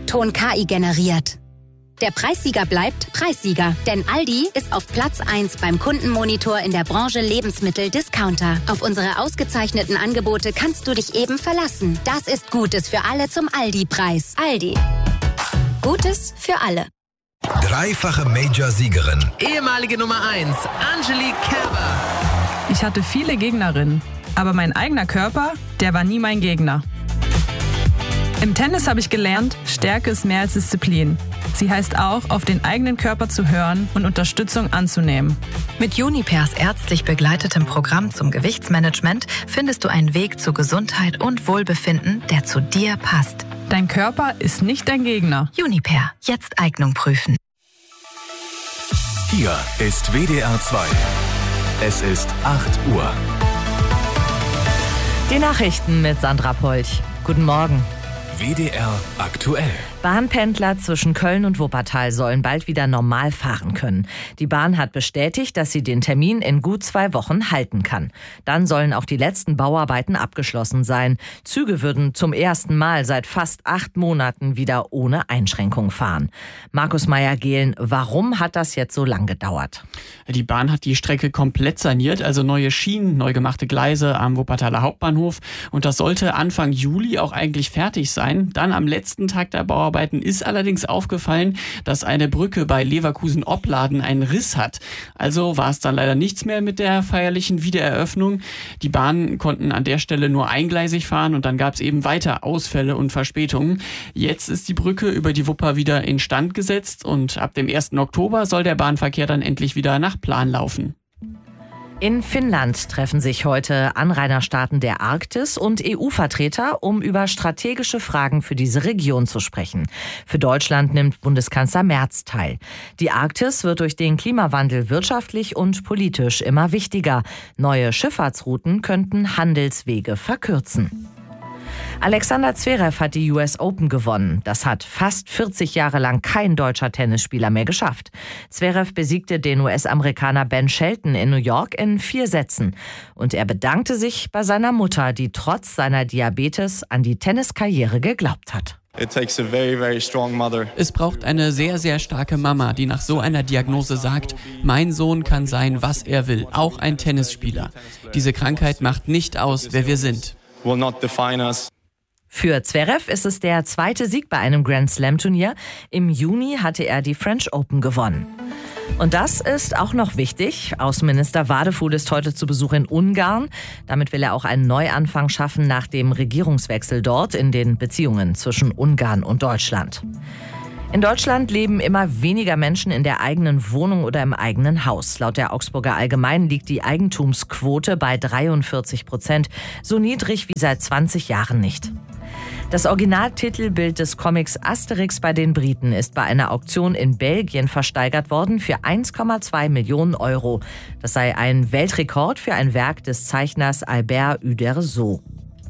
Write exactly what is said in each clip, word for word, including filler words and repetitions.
Ton K I generiert. Der Preissieger bleibt Preissieger, denn Aldi ist auf Platz eins beim Kundenmonitor in der Branche Lebensmittel-Discounter. Auf unsere ausgezeichneten Angebote kannst du dich eben verlassen. Das ist Gutes für alle zum Aldi-Preis. Aldi. Gutes für alle. Dreifache Major-Siegerin. Ehemalige Nummer eins, Angelique Kerber. Ich hatte viele Gegnerinnen, aber mein eigener Körper, der war nie mein Gegner. Im Tennis habe ich gelernt, Stärke ist mehr als Disziplin. Sie heißt auch, auf den eigenen Körper zu hören und Unterstützung anzunehmen. Mit Junipers ärztlich begleitetem Programm zum Gewichtsmanagement findest du einen Weg zu Gesundheit und Wohlbefinden, der zu dir passt. Dein Körper ist nicht dein Gegner. Juniper, jetzt Eignung prüfen. Hier ist W D R zwei. Es ist acht Uhr. Die Nachrichten mit Sandra Polch. Guten Morgen. W D R aktuell. Bahnpendler zwischen Köln und Wuppertal sollen bald wieder normal fahren können. Die Bahn hat bestätigt, dass sie den Termin in gut zwei Wochen halten kann. Dann sollen auch die letzten Bauarbeiten abgeschlossen sein. Züge würden zum ersten Mal seit fast acht Monaten wieder ohne Einschränkung fahren. Markus Meyer-Gehlen, warum hat das jetzt so lang gedauert? Die Bahn hat die Strecke komplett saniert, also neue Schienen, neu gemachte Gleise am Wuppertaler Hauptbahnhof. Und das sollte Anfang Juli auch eigentlich fertig sein. Dann am letzten Tag der Bauarbeiten ist allerdings aufgefallen, dass eine Brücke bei Leverkusen-Opladen einen Riss hat. Also war es dann leider nichts mehr mit der feierlichen Wiedereröffnung. Die Bahnen konnten an der Stelle nur eingleisig fahren und dann gab es eben weiter Ausfälle und Verspätungen. Jetzt ist die Brücke über die Wupper wieder instand gesetzt und ab dem ersten Oktober soll der Bahnverkehr dann endlich wieder nach Plan laufen. In Finnland treffen sich heute Anrainerstaaten der Arktis und E U-Vertreter, um über strategische Fragen für diese Region zu sprechen. Für Deutschland nimmt Bundeskanzler Merz teil. Die Arktis wird durch den Klimawandel wirtschaftlich und politisch immer wichtiger. Neue Schifffahrtsrouten könnten Handelswege verkürzen. Alexander Zverev hat die U S Open gewonnen. Das hat fast vierzig Jahre lang kein deutscher Tennisspieler mehr geschafft. Zverev besiegte den U S-Amerikaner Ben Shelton in New York in vier Sätzen. Und er bedankte sich bei seiner Mutter, die trotz seiner Diabetes an die Tenniskarriere geglaubt hat. Es braucht eine sehr, sehr starke Mama, die nach so einer Diagnose sagt, mein Sohn kann sein, was er will, auch ein Tennisspieler. Diese Krankheit macht nicht aus, wer wir sind. Für Zverev ist es der zweite Sieg bei einem Grand-Slam-Turnier. Im Juni hatte er die French Open gewonnen. Und das ist auch noch wichtig. Außenminister Wadefuhl ist heute zu Besuch in Ungarn. Damit will er auch einen Neuanfang schaffen nach dem Regierungswechsel dort in den Beziehungen zwischen Ungarn und Deutschland. In Deutschland leben immer weniger Menschen in der eigenen Wohnung oder im eigenen Haus. Laut der Augsburger Allgemeinen liegt die Eigentumsquote bei dreiundvierzig Prozent, so niedrig wie seit zwanzig Jahren nicht. Das Originaltitelbild des Comics Asterix bei den Briten ist bei einer Auktion in Belgien versteigert worden für eins Komma zwei Millionen Euro. Das sei ein Weltrekord für ein Werk des Zeichners Albert Uderzo.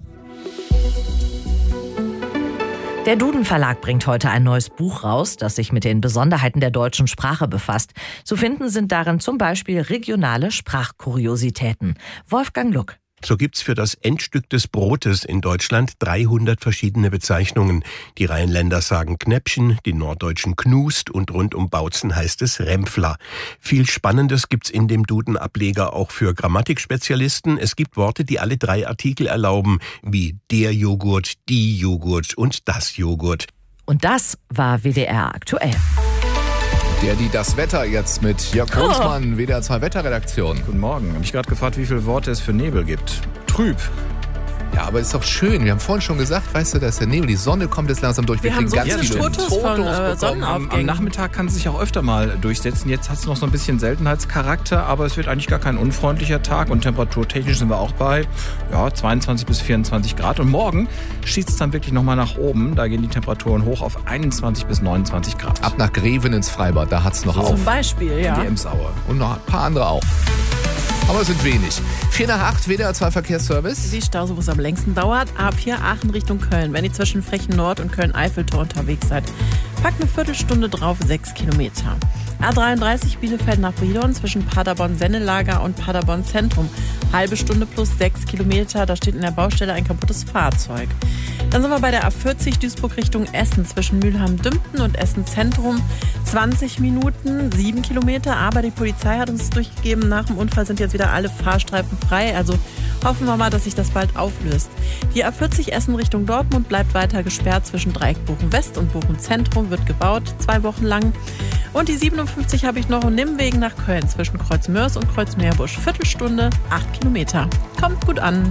Der Duden Verlag bringt heute ein neues Buch raus, das sich mit den Besonderheiten der deutschen Sprache befasst. Zu finden sind darin zum Beispiel regionale Sprachkuriositäten. Wolfgang Luck. So gibt's für das Endstück des Brotes in Deutschland dreihundert verschiedene Bezeichnungen. Die Rheinländer sagen Knäppchen, die Norddeutschen Knust und rund um Bautzen heißt es Rempfler. Viel Spannendes gibt's in dem Duden-Ableger auch für Grammatikspezialisten. Es gibt Worte, die alle drei Artikel erlauben, wie der Joghurt, die Joghurt und das Joghurt. Und das war W D R aktuell. Der, die das Wetter jetzt mit Jörg Hülsmann, W D R zwei Wetterredaktion. Guten Morgen. Habe ich gerade gefragt, wie viele Worte es für Nebel gibt. Trüb. Ja, aber ist doch schön. Wir haben vorhin schon gesagt, weißt du, dass der Nebel, die Sonne kommt jetzt langsam durch. Wir, Wir kriegen so ganz viele Fotos, Fotos von äh, Sonnenaufgängen. Am Nachmittag kann es sich auch öfter mal durchsetzen. Jetzt hat es noch so ein bisschen Seltenheitscharakter, aber es wird eigentlich gar kein unfreundlicher Tag. Und temperaturtechnisch sind wir auch bei ja, zweiundzwanzig bis vierundzwanzig Grad. Und morgen schießt es dann wirklich nochmal nach oben. Da gehen die Temperaturen hoch auf einundzwanzig bis neunundzwanzig Grad. Ab nach Greven ins Freibad, da hat es noch so auf. Zum Beispiel, ja. In die Emsaue. Und noch ein paar andere auch. Aber es sind wenig. vier nach acht, W D R zwei Verkehrsservice. Die Staus, wo es am längsten dauert, A vier Aachen Richtung Köln. Wenn ihr zwischen Frechen Nord und Köln-Eiffeltor unterwegs seid, packt eine Viertelstunde drauf, sechs Kilometer. A dreiunddreißig Bielefeld nach Brilon zwischen Paderborn-Sennelager und Paderborn-Zentrum. Halbe Stunde plus sechs Kilometer, da steht in der Baustelle ein kaputtes Fahrzeug. Dann sind wir bei der A vierzig Duisburg Richtung Essen zwischen Mülheim-Dümpten und Essen-Zentrum. zwanzig Minuten, sieben Kilometer, aber die Polizei hat uns durchgegeben, nach dem Unfall sind jetzt wieder alle Fahrstreifen frei, also hoffen wir mal, dass sich das bald auflöst. Die A vierzig Essen Richtung Dortmund bleibt weiter gesperrt zwischen Dreieck Bochum-West und Bochum-Zentrum, wird gebaut, zwei Wochen lang. Und die siebenundfünfzig habe ich noch und Nimmwegen nach Köln zwischen Kreuzmörs und Kreuzmeerbusch. Viertelstunde, acht Kilometer. Kommt gut an.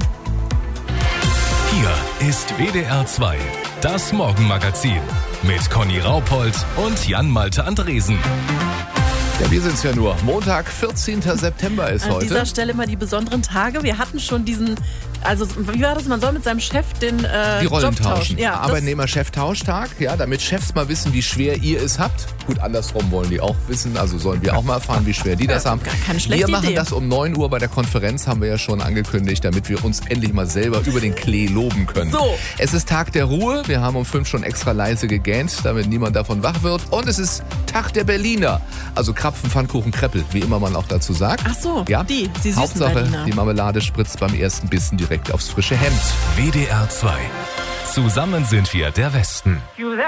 Hier ist W D R zwei, das Morgenmagazin mit Conny Raupold und Jan-Malte Andresen. Ja, wir sind es ja nur. Montag, vierzehnten September ist An heute. An dieser Stelle mal die besonderen Tage. Wir hatten schon diesen, also wie war das, man soll mit seinem Chef den äh, Die Rollen Job tauschen. Ja, Arbeitnehmer-Chef-Tauschtag, ja, damit Chefs mal wissen, wie schwer ihr es habt. Gut, andersrum wollen die auch wissen, also sollen wir auch mal erfahren, wie schwer die das haben. Gar keine schlechte wir machen Idee. das um neun Uhr bei der Konferenz, haben wir ja schon angekündigt, damit wir uns endlich mal selber über den Klee loben können. So. Es ist Tag der Ruhe, wir haben um fünf schon extra leise gegähnt, damit niemand davon wach wird. Und es ist Tag der Berliner, also Krapfen, Pfannkuchen, Kreppel, wie immer man auch dazu sagt. Ach so, ja? die, die süßen Hauptsache, Berliner. Die Marmelade spritzt beim ersten Bissen direkt aufs frische Hemd. W D R zwei. Zusammen sind wir der Westen.